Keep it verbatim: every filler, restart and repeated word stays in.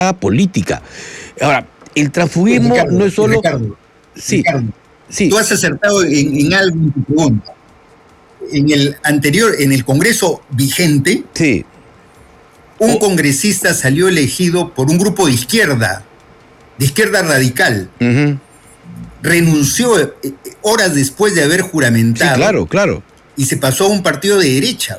política. Ahora, el transfugismo Ricardo, no es solo... Ricardo, sí, Ricardo, sí. Tú has acertado en, en algo en tu pregunta. En el anterior, en el Congreso vigente, sí. un o, congresista salió elegido por un grupo de izquierda, de izquierda radical. Uh-huh. Renunció eh, horas después de haber juramentado. Sí, claro, claro. Y se pasó a un partido de derecha.